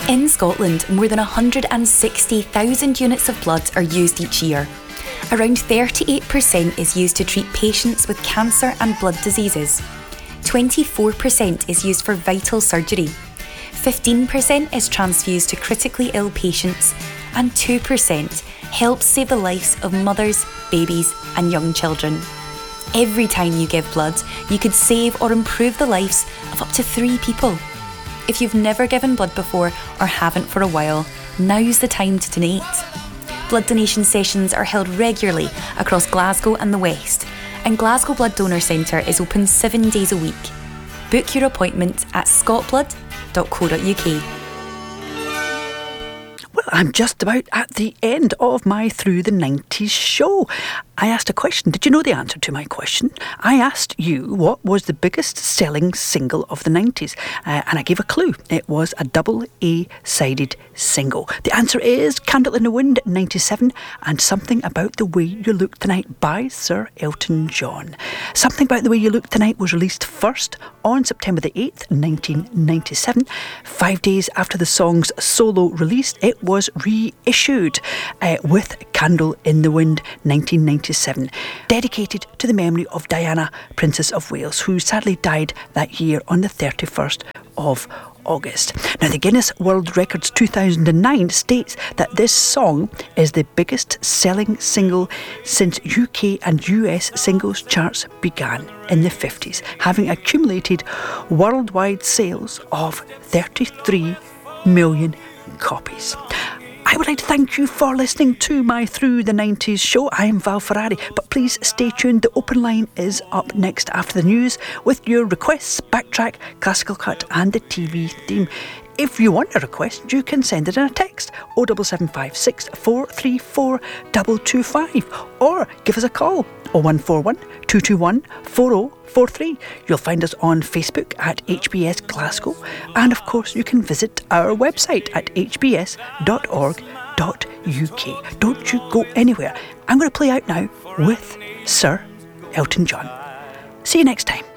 In Scotland, more than 160,000 units of blood are used each year. Around 38% is used to treat patients with cancer and blood diseases. 24% is used for vital surgery. 15% is transfused to critically ill patients, and 2% helps save the lives of mothers, babies, and young children. Every time you give blood, you could save or improve the lives of up to 3 people. If you've never given blood before or haven't for a while, now's the time to donate. Blood donation sessions are held regularly across Glasgow and the West, and Glasgow Blood Donor Centre is open 7 days a week. Book your appointment at scotblood.co.uk. Well, I'm just about at the end of my Through the 90s show. I asked a question. Did you know the answer to my question? I asked you what was the biggest selling single of the 90s, and I gave a clue. It was a double A-sided single. The answer is Candle in the Wind, 97, and Something About the Way You Look Tonight by Sir Elton John. Something About the Way You Look Tonight was released first on September the 8th, 1997. 5 days after the song's solo release, it was reissued with Candle in the Wind, 1997, dedicated to the memory of Diana, Princess of Wales, who sadly died that year on the 31st of August. Now, the Guinness World Records 2009 states that this song is the biggest selling single since UK and US singles charts began in the 50s, having accumulated worldwide sales of 33 million copies. I would like to thank you for listening to my Through the 90s show. I am Val Ferrari, but please stay tuned. The open line is up next after the news with your requests, backtrack, classical cut and the TV theme. If you want a request, you can send it in a text 07756 434 225 or give us a call 0141 221 4043. You'll find us on Facebook at HBS Glasgow, and of course you can visit our website at hbs.org.uk. Don't you go anywhere. I'm going to play out now with Sir Elton John. See you next time.